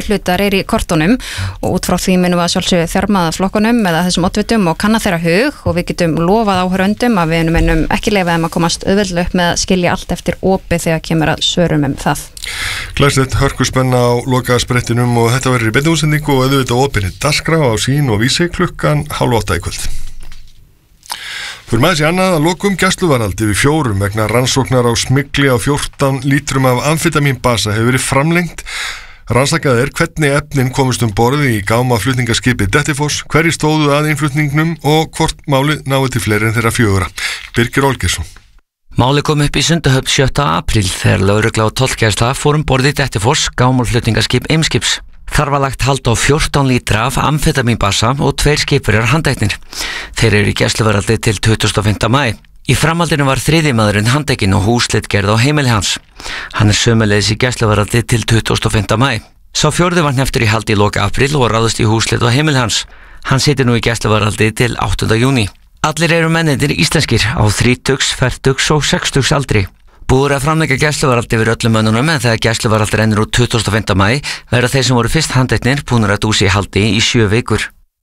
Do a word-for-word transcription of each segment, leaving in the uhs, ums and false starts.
meirihlutar er í kortunum og út frá því minnum við að sjálfsögðu þjarmaða flokkunum eða þessum oddvitum og kanna þeirra hug og við getum lofað áhorfendum að við minnum ekki leyfa þeim að komast auðveldlega upp með að skilja allt eftir opið þegar kemur að svörum um það. Glæsilegt hörkuspenna á lokasprettinum og þetta verður í beinni útsendingu og auðvitað opinni dagskrá á Sín og Vísi klukkan hálf átta í kvöld. Fyrir maður sér annað að lokum gæsluvarðhaldi við fjórum vegna rannsóknar á smygli á fjórtán lítrum af amfetamínbasa hefur verið framlengt. Rannsakað er hvernig efnin komust um borði í gáma flutningaskipið Dettifoss, hverjir stóðu að innflutningnum og hvort málið náði til fleiri en þeirra fjögurra. Birgir Olgeirsson. Málið kom upp í Sundahöfn sjötta apríl þegar lögregla og tollgæsla fór um borði Dettifoss, gámaflutningaskip Eimskips. Þar var lagt hald á fjórtán lítra af amfetamínbasa og tveir skipverjar handteknir. Þeir eru í gæsluvarðhaldi til tuttugasta og fimmta maí. Í framhaldinu var þriðji maðurinn handtekinn og húsleit gerð á heimili hans. Hann er sömuleiðis í gæsluvarðhaldi til tuttugasta og fimmta maí. Sá fjórði var hnepptur í haldi í lok apríl og ráðist í húsleit á heimili hans. Hann situr nú í gæsluvarðhaldi til áttunda júní. Allir eru mennirnir íslenskir á þrítugs, fertugs og sextugs aldri. Búið að framleika gæsluvarðhald yfir öllum mönnunum en þegar gæsluvarðhald rennur út tuttugasta og fimmta maí verða þeir sem voru fyrst handteknir búnir að dúsa í haldi í sjö vikur.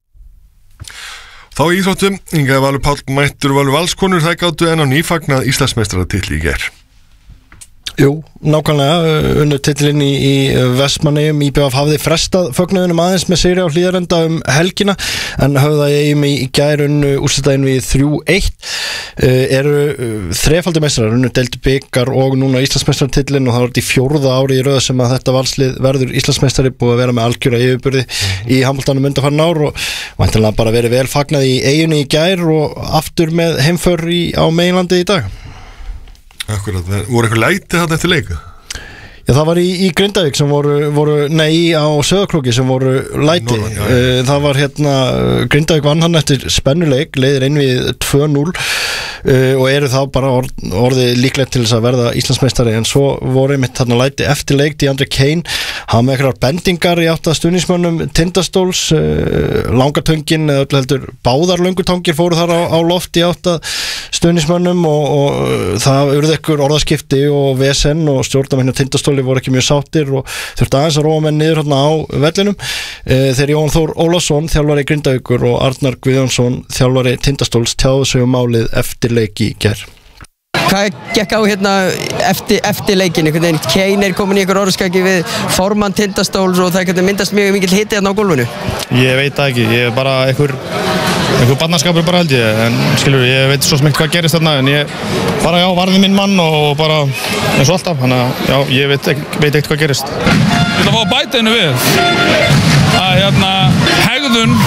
Þá í íþróttum, Inga Valur Páll mættur Valur Valskonur, það gátu enn á nýfagnað Íslandsmeistaratitli í gær. Jú, nákvæmlega, unnu titilinn í, í Vestmannaeyjum. Í B V hafði frestað fögnuðunum aðeins með sigri á Hlíðarenda um helgina en Höfðaeyjum í gær unnu úrslitadaginn við þrjú eitt. Uh, eru uh, þrefaldir meistarar, unnu deildu bikar og núna Íslandsmeistaratitillinn og það var þetta í fjórða ári í röð sem að þetta valslið verður Íslandsmeistari, búið að vera með algjöra yfirburði mm. í handboltanum undanfarin ár og væntanlega bara verið vel fagnað í Eyjunni í gær og aftur með heimför í, á meginlandi í dag. Akkurat, voru eitthvað læti þarna eftir leika? Já, það var í, í Grindavík sem voru, voru nei, á Söðakróki sem voru læti. Norðan, já, já. Það var hérna, Grindavík vann hann eftir spennuleik, leiðir inn við tvö núll uh, og eru þá bara orð, orðið líklegt til þess að verða Íslandsmeistari, en svo voru einmitt þarna læti eftir leik. DeAndre Kane, hann með einhverjar bendingar í átt að stuðningsmönnum Tindastóls, uh, langatöngin eða öllu heldur báðar löngutangir fóru þar á, á loft í átt að stuðningsmönnum og, og það urðu ekkur orðaskipti og vesen og stjórnarmenn Tindastóls voru ekki mjög sáttir og þurfti aðeins að róa menn niður hérna á vellinum e, þegar Jón Þór Ólafsson, þjálfari Grindavíkur og Arnar Guðjónsson, þjálfari Tindastóls tjáðu sig um málið eftir leik í gær. Hvað gekk á hérna eftir, eftir leikin? Kane er komin í einhver orðskaki við formann Tindastóls og það myndast mjög mikil hiti hérna á gólfinu. Ég veit það ekki, ég er bara einhver einhver barnaskapur bara held ég, en skilur ég veit svo sem ekki hvað gerist þarna, en ég bara já, varði minn mann og bara eins og alltaf, þannig að já, ég veit ekkert hvað gerist. Ég ætla að fá að bæta henni við að hérna hegðun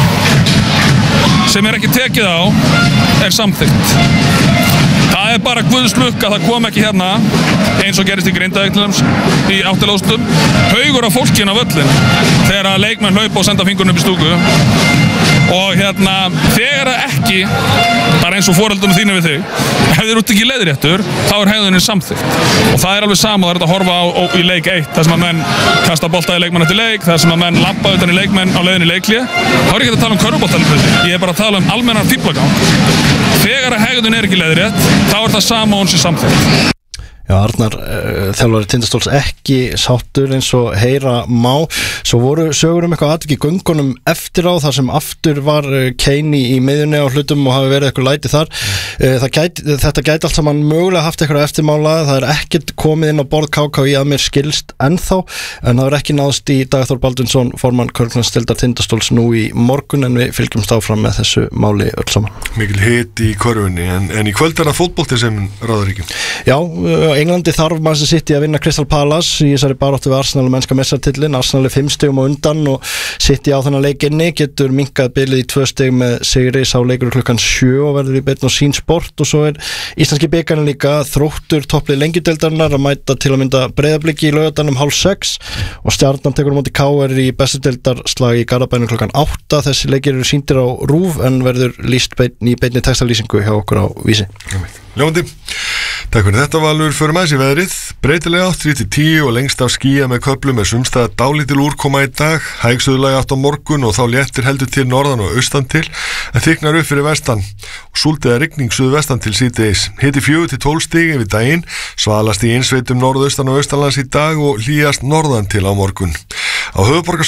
sem er ekki tekið á er samþykkt. Það er bara Guðs lukk að það kom ekki hérna eins og gerist í Grindavík til dæmis í áttalóðstum haugur af fólkinu á völlin þegar að leikmenn hlaupa og senda fingurinn upp í stúku og hérna þegar að ekki bara eins og foreldrunum þínu við þig ef þeir út ekki leiðréttur þá er hegðunin samþykkt og það er alveg sama, það er þetta að horfa á, á í leik eitt þar sem að menn kasta bolta í leikmenn eftir leik, þar sem að menn labba utan í leikmenn á leiðinni leikli þá er ekki að tala um körfubolta, ég er bara að tala um almennan fíflagang. Þegar að hegðun er ekki leiðrétt þá er það sama og hún sé samþykkt. Já, Arnar, uh, þjálfari Tindastóls ekki sáttur eins og heyra má. Svo voru sögur um eitthvað atvik í göngunum eftir á þar sem aftur var uh, Kane í miðjunni á hlutum og hafi verið eitthvað læti þar. Uh, gæti, þetta gæti allt saman mögulega haft eitthvað eftirmála. Það er ekkert komið inn á borð K K í að mér skilst ennþá, en það er ekki náðst í Dag Þór Baldvinsson, formann körfuboltadeildar Tindastóls nú í morgun, en við fylgjumst áfram með þessu máli öll saman. Mikil hit í körfunni, en, en í kvöld er það fótbolti sem ráður ríkjum. Já, uh, Englandi þarf Manchester City að vinna Crystal Palace í þessari baráttu við Arsenal og mennska meistaratitilinn. Arsenal er fimm stigum á undan og City á þennan leik inni getur minkað bilið í tvö stig með sigri. Sá leikur klukkan sjö og verður í beinni á Sín Sport, og svo er íslenski bikarinn líka Þróttur topplið lengjudeildarinnar að mæta til að mynda Breiðabliki í Laugardalnum hálf sex og Stjarnan tekur á móti K R í bestu deildarslag í Garðabænum klukkan átta. Þessi leikir eru sýndir á RÚV en verður lýst beinn í beinni textalýsingu hjá okkur á Vísi. Ljómandi. Takk fyrir þetta Valur, fyrir maður sér veðrið. Breytilega átt þrjú til tíu og lengst af skýja með köflum með sumstaða dálítil úrkoma í dag, hæg suðlæg átt á morgun og þá léttir heldur til norðan og austan til, en þyknar upp fyrir vestan og súldiða rigning suðvestan til síðdegis. Hiti fjögur til tólf stig yfir daginn, svalast í innsveitum norðaustan og austanlands í dag og hlýjast norðan til á morgun. Á höfuðborgarsvæðinu